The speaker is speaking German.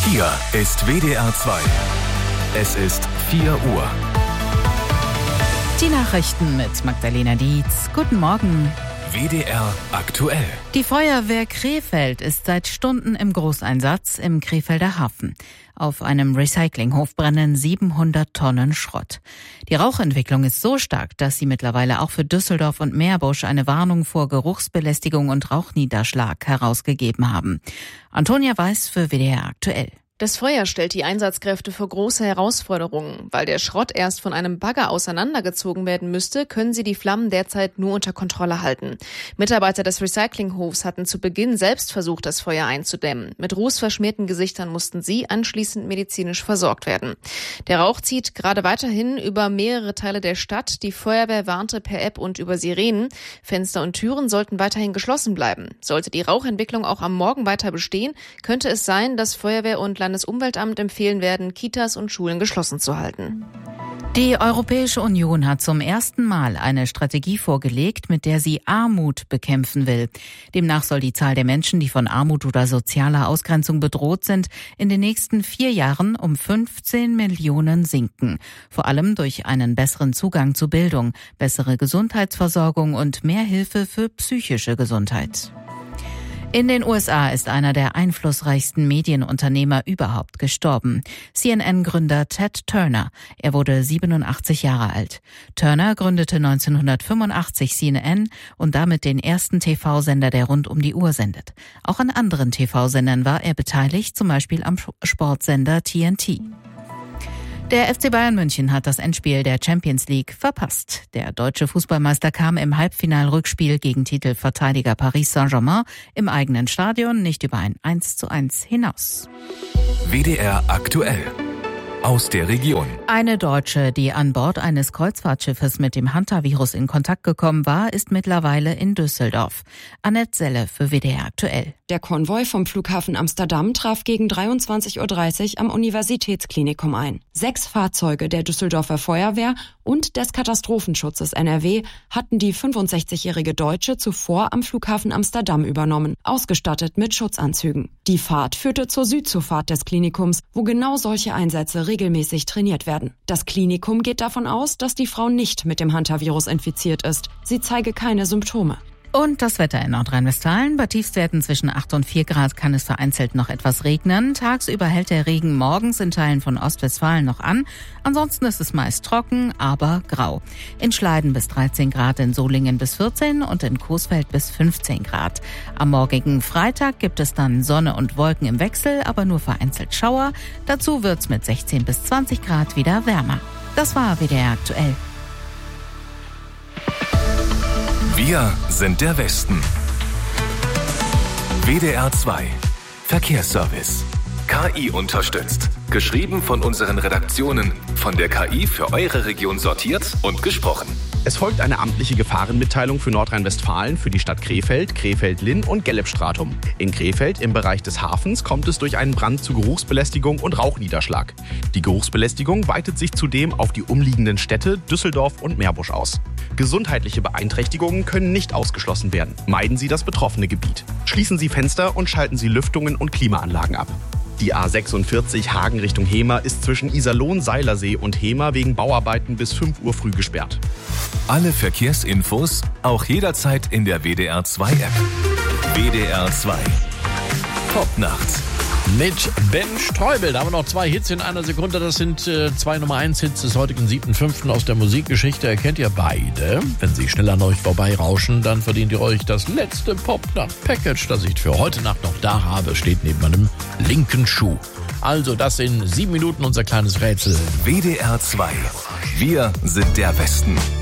Hier ist WDR 2. Es ist 4 Uhr. Die Nachrichten mit Magdalena Dietz. Guten Morgen. WDR aktuell. Die Feuerwehr Krefeld ist seit Stunden im Großeinsatz im Krefelder Hafen. Auf einem Recyclinghof brennen 700 Tonnen Schrott. Die Rauchentwicklung ist so stark, dass sie mittlerweile auch für Düsseldorf und Meerbusch eine Warnung vor Geruchsbelästigung und Rauchniederschlag herausgegeben haben. Antonia Weiß für WDR aktuell. Das Feuer stellt die Einsatzkräfte vor große Herausforderungen. Weil der Schrott erst von einem Bagger auseinandergezogen werden müsste, können sie die Flammen derzeit nur unter Kontrolle halten. Mitarbeiter des Recyclinghofs hatten zu Beginn selbst versucht, das Feuer einzudämmen. Mit rußverschmierten Gesichtern mussten sie anschließend medizinisch versorgt werden. Der Rauch zieht gerade weiterhin über mehrere Teile der Stadt. Die Feuerwehr warnte per App und über Sirenen. Fenster und Türen sollten weiterhin geschlossen bleiben. Sollte die Rauchentwicklung auch am Morgen weiter bestehen, könnte es sein, dass Feuerwehr und Landesumweltamt empfehlen werden, Kitas und Schulen geschlossen zu halten. Die Europäische Union hat zum ersten Mal eine Strategie vorgelegt, mit der sie Armut bekämpfen will. Demnach soll die Zahl der Menschen, die von Armut oder sozialer Ausgrenzung bedroht sind, in den nächsten 4 Jahren um 15 Millionen sinken. Vor allem durch einen besseren Zugang zu Bildung, bessere Gesundheitsversorgung und mehr Hilfe für psychische Gesundheit. In den USA ist einer der einflussreichsten Medienunternehmer überhaupt gestorben. CNN-Gründer Ted Turner. Er wurde 87 Jahre alt. Turner gründete 1985 CNN und damit den ersten TV-Sender, der rund um die Uhr sendet. Auch an anderen TV-Sendern war er beteiligt, zum Beispiel am Sportsender TNT. Der FC Bayern München hat das Endspiel der Champions League verpasst. Der deutsche Fußballmeister kam im Halbfinal-Rückspiel gegen Titelverteidiger Paris Saint-Germain im eigenen Stadion nicht über ein 1:1 hinaus. WDR aktuell. Aus der Region. Eine Deutsche, die an Bord eines Kreuzfahrtschiffes mit dem Hantavirus in Kontakt gekommen war, ist mittlerweile in Düsseldorf. Annette Selle für WDR aktuell. Der Konvoi vom Flughafen Amsterdam traf gegen 23:30 Uhr am Universitätsklinikum ein. 6 Fahrzeuge der Düsseldorfer Feuerwehr und des Katastrophenschutzes NRW hatten die 65-jährige Deutsche zuvor am Flughafen Amsterdam übernommen, ausgestattet mit Schutzanzügen. Die Fahrt führte zur Südzufahrt des Klinikums, wo genau solche Einsätze regelmäßig trainiert werden. Das Klinikum geht davon aus, dass die Frau nicht mit dem Hantavirus infiziert ist. Sie zeige keine Symptome. Und das Wetter in Nordrhein-Westfalen. Bei Tiefstwerten zwischen 8 und 4 Grad kann es vereinzelt noch etwas regnen. Tagsüber hält der Regen morgens in Teilen von Ostwestfalen noch an. Ansonsten ist es meist trocken, aber grau. In Schleiden bis 13 Grad, in Solingen bis 14 und in Coesfeld bis 15 Grad. Am morgigen Freitag gibt es dann Sonne und Wolken im Wechsel, aber nur vereinzelt Schauer. Dazu wird's mit 16 bis 20 Grad wieder wärmer. Das war WDR aktuell. Wir sind der Westen. WDR 2. Verkehrsservice. KI unterstützt. Geschrieben von unseren Redaktionen. Von der KI für eure Region sortiert und gesprochen. Es folgt eine amtliche Gefahrenmitteilung für Nordrhein-Westfalen, für die Stadt Krefeld, Krefeld-Linn und Gelbstratum. In Krefeld im Bereich des Hafens kommt es durch einen Brand zu Geruchsbelästigung und Rauchniederschlag. Die Geruchsbelästigung weitet sich zudem auf die umliegenden Städte Düsseldorf und Meerbusch aus. Gesundheitliche Beeinträchtigungen können nicht ausgeschlossen werden. Meiden Sie das betroffene Gebiet. Schließen Sie Fenster und schalten Sie Lüftungen und Klimaanlagen ab. Die A46 Hagen Richtung Hemer ist zwischen Iserlohn-Seilersee und Hemer wegen Bauarbeiten bis 5 Uhr früh gesperrt. Alle Verkehrsinfos auch jederzeit in der WDR 2 App. WDR 2. Popnacht. Mit Ben Streubel. Da haben wir noch 2 Hits in einer Sekunde. Das sind 2 Nummer 1 Hits des heutigen 7.5. aus der Musikgeschichte. Erkennt ihr beide? Wenn sie schnell an euch vorbeirauschen, dann verdient ihr euch das letzte Popnacht-Package, das ich für heute Nacht noch da habe. Steht neben meinem linken Schuh. Also das in 7 Minuten unser kleines Rätsel. WDR 2. Wir sind der Westen.